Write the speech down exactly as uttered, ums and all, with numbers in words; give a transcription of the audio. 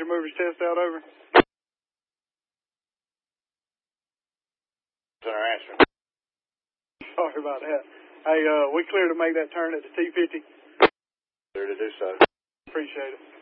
passenger movers test out over? Center answering. Sorry about that. Hey, uh, we clear to make that turn at the T fifty? Clear to do so. Appreciate it.